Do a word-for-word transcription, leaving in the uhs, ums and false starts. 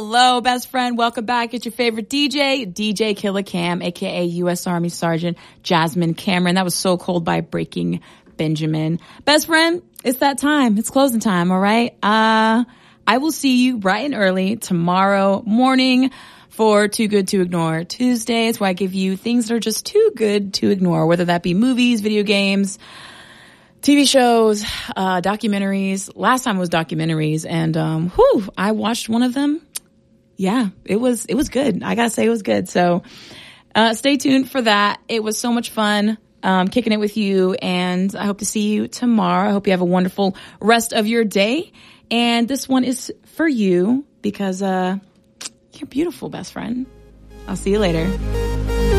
Hello, best friend. Welcome back. It's your favorite D J, D J Killer Cam, aka U S Army Sergeant Jasmine Cameron. That was So Cold by Breaking Benjamin. Best friend, it's that time. It's closing time, all right? Uh, I will see you bright and early tomorrow morning for Too Good to Ignore Tuesdays, where I give you things that are just too good to ignore, whether that be movies, video games, T V shows, uh, documentaries. Last time was documentaries, and um, whew, I watched one of them. Yeah, it was it was good. I gotta say it was good. So uh, stay tuned for that. It was so much fun um, kicking it with you, and I hope to see you tomorrow. I hope you have a wonderful rest of your day. And this one is for you because uh, you're beautiful, best friend. I'll see you later.